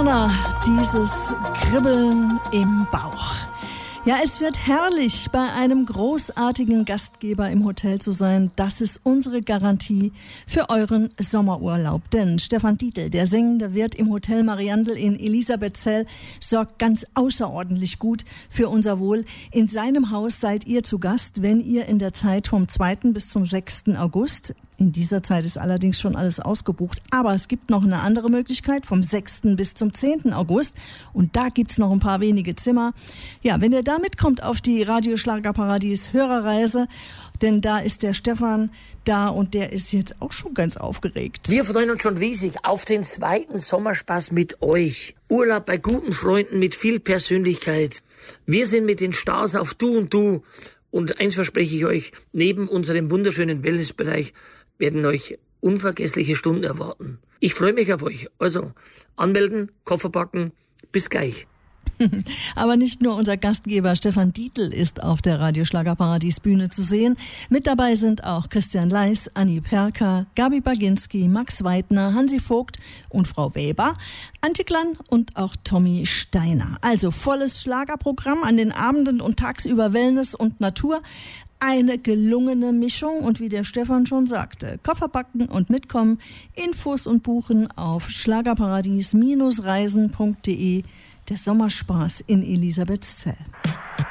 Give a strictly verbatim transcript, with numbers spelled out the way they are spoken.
Anna, dieses Kribbeln im Bauch. Ja, es wird herrlich, bei einem großartigen Gastgeber im Hotel zu sein. Das ist unsere Garantie für euren Sommerurlaub. Denn Stefan Dietl, der singende Wirt im Hotel Mariandel in Elisabethzell, sorgt ganz außerordentlich gut für unser Wohl. In seinem Haus seid ihr zu Gast, wenn ihr in der Zeit vom zweiten bis zum sechsten August, in dieser Zeit ist allerdings schon alles ausgebucht, aber es gibt noch eine andere Möglichkeit, vom sechsten bis zum zehnten August. Und da gibt's noch ein paar wenige Zimmer. Ja, wenn ihr da mitkommt auf die Radio Schlagerparadies Hörerreise, denn da ist der Stefan da und der ist jetzt auch schon ganz aufgeregt. Wir freuen uns schon riesig auf den zweiten Sommerspaß mit euch. Urlaub bei guten Freunden mit viel Persönlichkeit. Wir sind mit den Stars auf Du und Du. Und eins verspreche ich euch, neben unserem wunderschönen Wellnessbereich werden euch unvergessliche Stunden erwarten. Ich freue mich auf euch. Also anmelden, Koffer packen, bis gleich. Aber nicht nur unser Gastgeber Stefan Dietl ist auf der Radio Schlagerparadies Bühne zu sehen. Mit dabei sind auch Christian Leis, Anni Perka, Gabi Baginski, Max Weidner, Hansi Vogt und Frau Weber, Antje Glann und auch Tommy Steiner. Also volles Schlagerprogramm an den Abenden und tagsüber Wellness und Natur. Eine gelungene Mischung und wie der Stefan schon sagte, Koffer packen und mitkommen, Infos und buchen auf schlagerparadies Bindestrich reisen punkt de, der Sommerspaß in Elisabethzell.